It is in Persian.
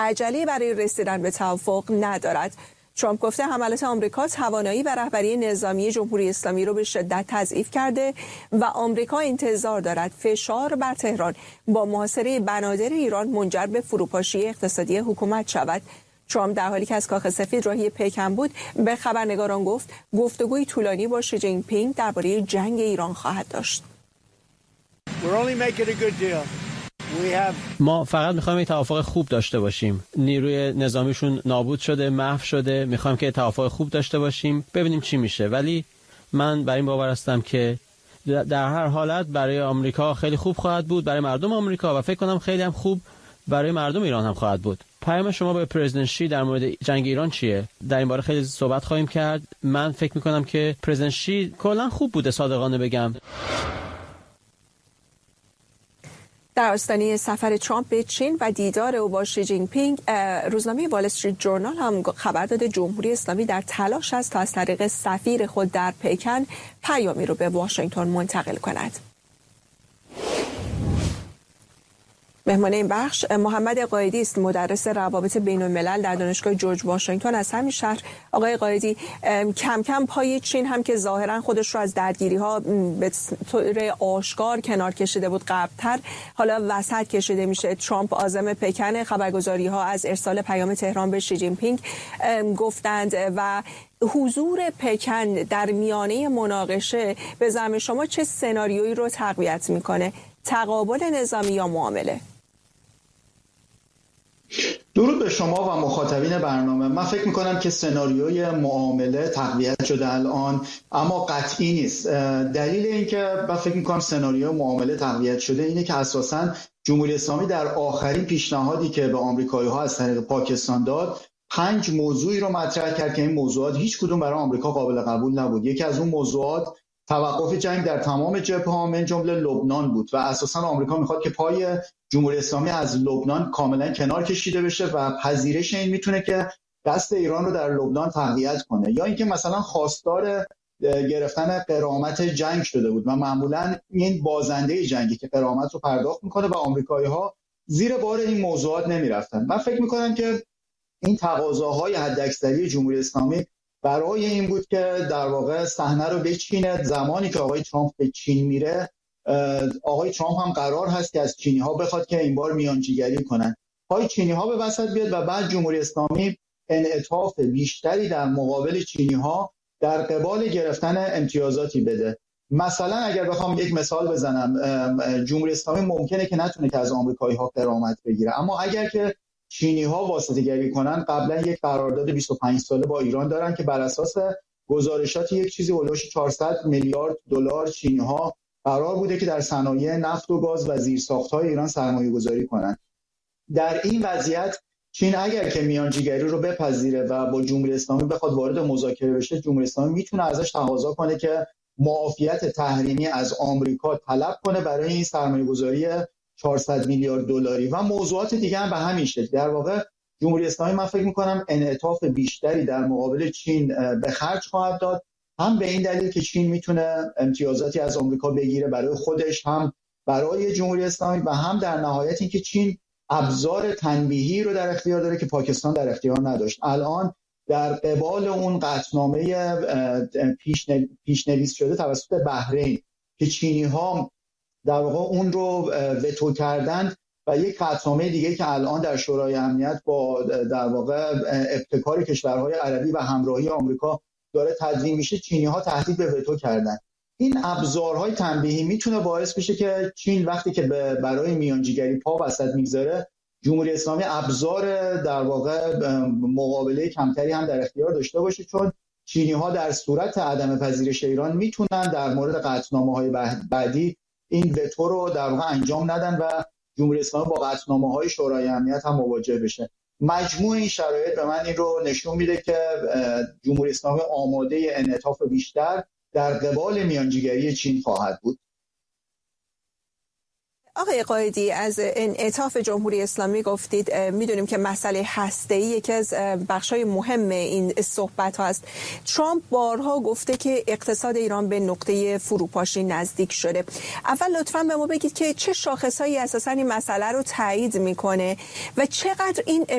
عجله برای رسیدن به توافق ندارد. ترامپ گفته حملات آمریکا توانایی و رهبری نظامی جمهوری اسلامی رو به شدت تضعیف کرده و آمریکا انتظار دارد فشار بر تهران با محاصره بنادر ایران منجر به فروپاشی اقتصادی حکومت شود. ترامپ در حالی که از کاخ سفید راهی پکن بود به خبرنگاران گفت گفتگوی طولانی با شی جین پینگ درباره جنگ ایران خواهد داشت. ما فقط میخوایم یک توافق خوب داشته باشیم. نیروی نظامیشون نابود شده، محو شده. میخوایم که توافق خوب داشته باشیم، ببینیم چی میشه. ولی من بر این باور هستم که در هر حالت برای آمریکا خیلی خوب خواهد بود، برای مردم آمریکا، و فکر کنم خیلی هم خوب برای مردم ایران هم خواهد بود. پیام شما به پرزیدنت شی در مورد جنگ ایران چیه؟ در این باره خیلی صحبت خواهیم کرد. من فکر میکنم که پرزیدنت شی کلا خوب بوده، صادقانه بگم. در آستانه سفر ترامپ به چین و دیدار او با شی جین پینگ، روزنامه وال استریت جورنال هم خبر داده جمهوری اسلامی در تلاش است تا از طریق سفیر خود در پکن پیامی رو به واشنگتن منتقل کند. مهمان این بخش محمد قائدی است، مدرس روابط بین الملل در دانشگاه جورج واشنگتن از همین شهر. آقای قائدی، کم کم پای چین هم که ظاهرا خودش رو از درگیری‌ها به طور آشکار کنار کشیده بود قبل‌تر، حالا وسط کشیده میشه. ترامپ عازم پکن. خبرگزاری‌ها از ارسال پیام تهران به شی جین پینگ گفتند و حضور پکن در میانه مناقشه به زعم شما چه سناریویی رو تقویت میکنه؟ تقابل نظامی یا معامله؟ درود به شما و مخاطبین برنامه. من فکر میکنم که سناریوی معامله تقویت شده الان، اما قطعی نیست. دلیل اینکه من فکر میکنم سناریوی معامله تقویت شده اینه که اساساً جمهوری اسلامی در آخرین پیشنهادی که به آمریکایی‌ها از طریق پاکستان داد 5 موضوعی رو مطرح کرد که این موضوعات هیچ کدوم برای آمریکا قابل قبول نبود. یکی از اون موضوعات توقف جنگ در تمام جبهه‌ها من جمله لبنان بود و اساساً آمریکا میخواد که پای جمهوری اسلامی از لبنان کاملا کنار کشیده بشه و پذیرش این میتونه که دست ایران رو در لبنان تقویت کنه، یا اینکه مثلا خواستار گرفتن غرامت جنگ شده بود و معمولا این بازنده جنگی که غرامت رو پرداخت میکنه و آمریکایی‌ها زیر بار این موضوعات نمیرفتن. من فکر میکنم که این تقاضاهای حداکثری جمهوری اسلامی برای این بود که در واقع صحنه رو بچینه. زمانی که آقای ترامپ به چین میره، آقای ترامپ هم قرار هست که از چینی‌ها بخواد که این بار میانجیگری کنن، پای چینی‌ها به وسط بیاد و بعد جمهوری اسلامی انعطاف بیشتری در مقابل چینی‌ها در قبال گرفتن امتیازاتی بده. مثلا اگر بخوام یک مثال بزنم، جمهوری اسلامی ممکنه که نتونه که از آمریکایی‌ها غرامت بگیره، اما اگر که چینی‌ها واسطه‌گری کنن، قبلا یک قرارداد 25 ساله با ایران دارن که بر اساس گزارشات یک چیزی اولش 400 میلیارد دلار چینی‌ها قرار بوده که در صنایع نفت و گاز و زیرساخت‌های ایران سرمایه‌گذاری کنن. در این وضعیت چین اگر که میانجیگری رو بپذیره و با جمهوری اسلامی بخواد وارد مذاکره بشه، جمهوری اسلامی میتونه ازش تقاضا کنه که معافیت تحریمی از آمریکا طلب کنه برای این سرمایه‌گذاری 400 میلیارد دلاری و موضوعات دیگه هم به همین شکل. در واقع جمهوری اسلامی من فکر می‌کنم انعطاف بیشتری در مقابل چین به خرج خواهد داد، هم به این دلیل که چین میتونه امتیازاتی از آمریکا بگیره برای خودش، هم برای جمهوری اسلامی، و هم در نهایت اینکه چین ابزار تنبیهی رو در اختیار داره که پاکستان در اختیار نداشت. الان در قبال اون قطعنامه پیشنویس شده توسط بحرین که چینی‌ها در واقع اون رو وتو کردن و یک قطعنامه دیگه که الان در شورای امنیت با در واقع ابتکار کشورهای عربی و همراهی آمریکا داره تدوین میشه، چینی‌ها تهدید به وتو کردن. این ابزارهای تنبیهی میتونه باعث بشه که چین وقتی که برای میانجیگری پا وسط میگذاره، جمهوری اسلامی ابزار در واقع مقابله کمتری هم در اختیار داشته باشه، چون چینی‌ها در صورت عدم پذیرش ایران میتونن در مورد قطعنامه‌های بعدی این وتو رو در واقع انجام ندن و جمهوری اسلامی با قطعنامه‌های شورای امنیت هم مواجه بشه. مجموع این شرایط به من این رو نشون میده که جمهوری اسلامی آماده انعطاف بیشتر در قبال میانجیگری چین خواهد بود. آقای قائدی، از انعطاف جمهوری اسلامی گفتید. میدونیم که مسئله هسته‌ای یکی از بخشای مهم این صحبت ها است. ترامپ بارها گفته که اقتصاد ایران به نقطه فروپاشی نزدیک شده. اول لطفاً به ما بگید که چه شاخصهایی اساساً این مسئله رو تایید میکنه و چقدر این